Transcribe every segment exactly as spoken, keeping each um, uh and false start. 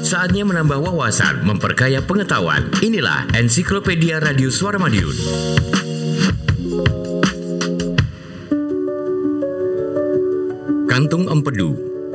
Saatnya menambah wawasan, memperkaya pengetahuan. Inilah Ensiklopedia Radio Suara Madiun. Kantung empedu.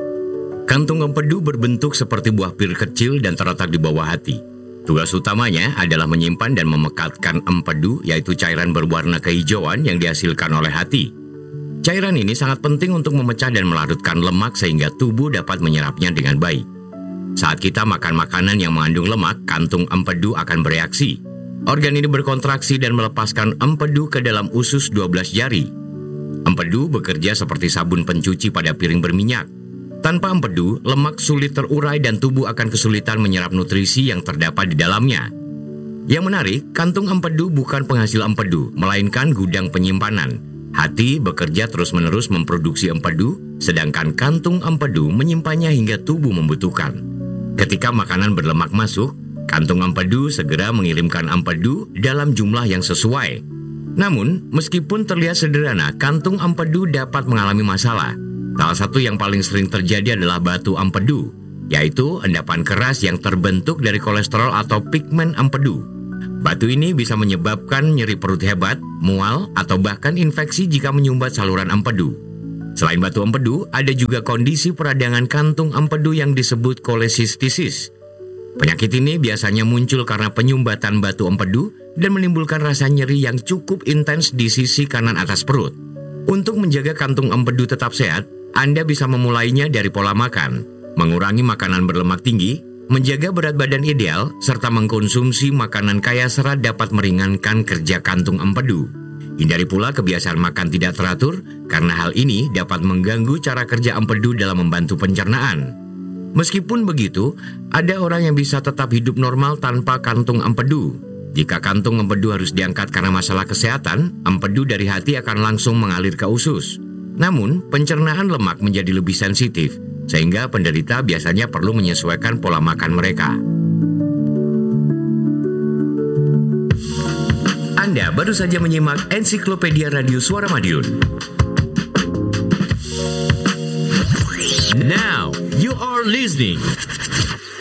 Kantung empedu berbentuk seperti buah pir kecil dan terletak di bawah hati. Tugas utamanya adalah menyimpan dan memekatkan empedu, yaitu cairan berwarna kehijauan yang dihasilkan oleh hati. Cairan ini sangat penting untuk memecah dan melarutkan lemak sehingga tubuh dapat menyerapnya dengan baik. Saat kita makan makanan yang mengandung lemak, kantung empedu akan bereaksi. Organ ini berkontraksi dan melepaskan empedu ke dalam usus dua belas jari. Empedu bekerja seperti sabun pencuci pada piring berminyak. Tanpa empedu, lemak sulit terurai dan tubuh akan kesulitan menyerap nutrisi yang terdapat di dalamnya. Yang menarik, kantung empedu bukan penghasil empedu, melainkan gudang penyimpanan. Hati bekerja terus-menerus memproduksi empedu, sedangkan kantung empedu menyimpannya hingga tubuh membutuhkan. Ketika makanan berlemak masuk, kantung empedu segera mengirimkan empedu dalam jumlah yang sesuai. Namun, meskipun terlihat sederhana, kantung empedu dapat mengalami masalah. Salah satu yang paling sering terjadi adalah batu empedu, yaitu endapan keras yang terbentuk dari kolesterol atau pigmen empedu. Batu ini bisa menyebabkan nyeri perut hebat, mual, atau bahkan infeksi jika menyumbat saluran empedu. Selain batu empedu, ada juga kondisi peradangan kantung empedu yang disebut kolesistisis. Penyakit ini biasanya muncul karena penyumbatan batu empedu dan menimbulkan rasa nyeri yang cukup intens di sisi kanan atas perut. Untuk menjaga kantung empedu tetap sehat, Anda bisa memulainya dari pola makan, mengurangi makanan berlemak tinggi, menjaga berat badan ideal, serta mengkonsumsi makanan kaya serat dapat meringankan kerja kantung empedu. Hindari pula kebiasaan makan tidak teratur, karena hal ini dapat mengganggu cara kerja empedu dalam membantu pencernaan. Meskipun begitu, ada orang yang bisa tetap hidup normal tanpa kantung empedu. Jika kantung empedu harus diangkat karena masalah kesehatan, empedu dari hati akan langsung mengalir ke usus. Namun, pencernaan lemak menjadi lebih sensitif, sehingga penderita biasanya perlu menyesuaikan pola makan mereka. Anda baru saja menyimak Ensiklopedia Radio Suara Madiun. Now, you are listening